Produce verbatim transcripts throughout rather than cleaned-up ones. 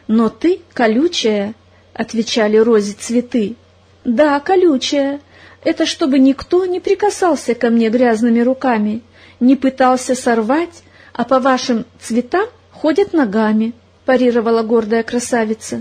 «Но ты колючая», — отвечали розе цветы. «Да, колючая. Это чтобы никто не прикасался ко мне грязными руками, не пытался сорвать, а по вашим цветам ходят ногами», — парировала гордая красавица.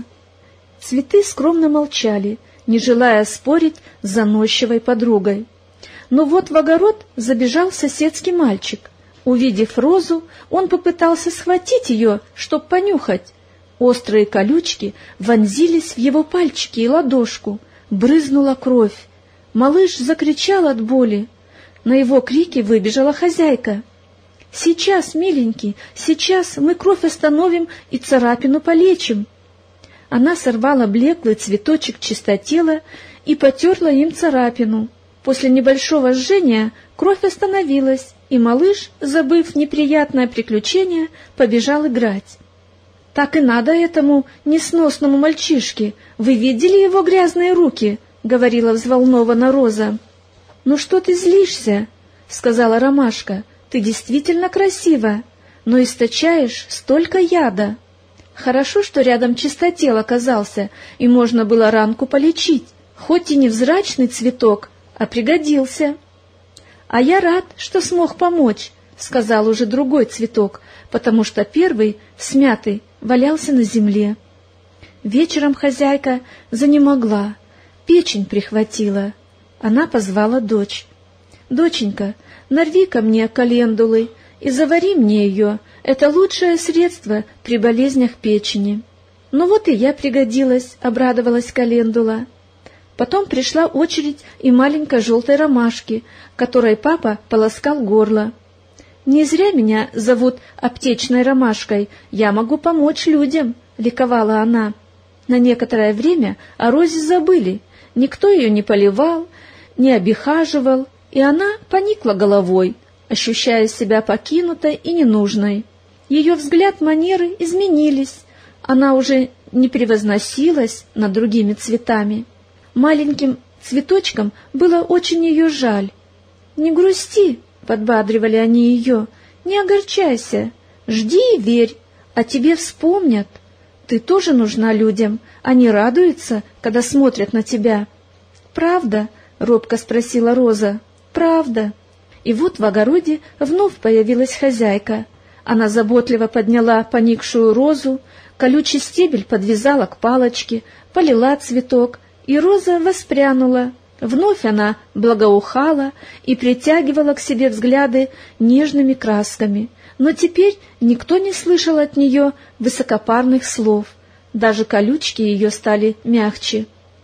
Цветы скромно молчали, не желая спорить с заносчивой подругой. Но вот в огород забежал соседский мальчик. Увидев розу, он попытался схватить ее, чтоб понюхать. Острые колючки вонзились в его пальчики и ладошку, брызнула кровь. Малыш закричал от боли. На его крики выбежала хозяйка. «Сейчас, миленький, сейчас мы кровь остановим и царапину полечим». Она сорвала блеклый цветочек чистотела и потерла им царапину. После небольшого жжения кровь остановилась, и малыш, забыв неприятное приключение, побежал играть. «Так и надо этому несносному мальчишке. Вы видели его грязные руки?» — говорила взволнована Роза. «Ну что ты злишься?» — сказала Ромашка. «Ты действительно красива, но источаешь столько яда». Хорошо, что рядом чистотел оказался, и можно было ранку полечить, хоть и невзрачный цветок, а пригодился. «А я рад, что смог помочь», — сказал уже другой цветок, потому что первый, смятый, валялся на земле. Вечером хозяйка занемогла, печень прихватила. Она позвала дочь. «Доченька, нарви ко мне календулы и завари мне ее, это лучшее средство при болезнях печени». «Ну вот и я пригодилась», — обрадовалась календула. Потом пришла очередь и маленькой желтой ромашки, которой папа полоскал горло. «Не зря меня зовут аптечной ромашкой, я могу помочь людям», — ликовала она. На некоторое время о розе забыли, никто ее не поливал, не обихаживал, и она поникла головой, ощущая себя покинутой и ненужной. Ее взгляд, манеры изменились, она уже не превозносилась над другими цветами. Маленьким цветочкам было очень ее жаль. «Не грусти», — подбадривали они ее, — «не огорчайся, жди и верь, о тебе вспомнят. Ты тоже нужна людям, они радуются, когда смотрят на тебя». «Правда?» — робко спросила Роза. «Правда». И вот в огороде вновь появилась хозяйка. Она заботливо подняла поникшую розу, колючий стебель подвязала к палочке, полила цветок, и роза воспрянула. Вновь она благоухала и притягивала к себе взгляды нежными красками, но теперь никто не слышал от нее высокопарных слов, даже колючки ее стали мягче.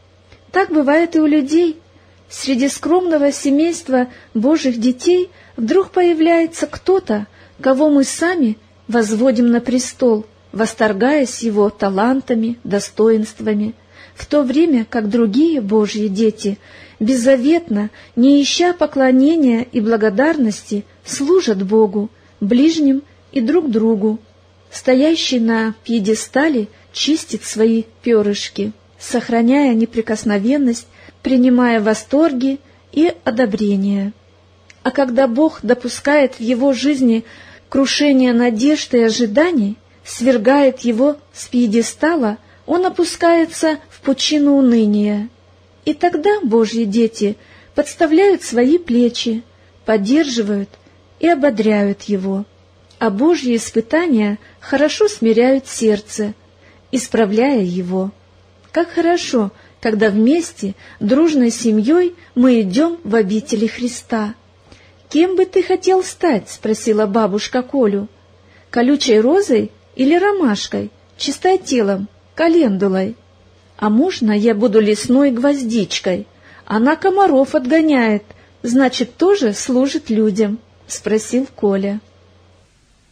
Так бывает и у людей. Среди скромного семейства Божьих детей вдруг появляется кто-то, кого мы сами возводим на престол, восторгаясь его талантами, достоинствами, в то время как другие Божьи дети беззаветно, не ища поклонения и благодарности, служат Богу, ближним и друг другу. Стоящий на пьедестале чистит свои перышки, сохраняя неприкосновенность, принимая восторги и одобрения. А когда Бог допускает в его жизни крушение надежд и ожиданий, свергает его с пьедестала, он опускается в пучину уныния. И тогда Божьи дети подставляют свои плечи, поддерживают и ободряют его. А Божьи испытания хорошо смиряют сердце, исправляя его. Как хорошо, когда вместе, дружной семьей, мы идем в обители Христа. «Кем бы ты хотел стать?» — спросила бабушка Колю. «Колючей розой или ромашкой, чистотелом, календулой? А можно я буду лесной гвоздичкой? Она комаров отгоняет, значит, тоже служит людям», — спросил Коля.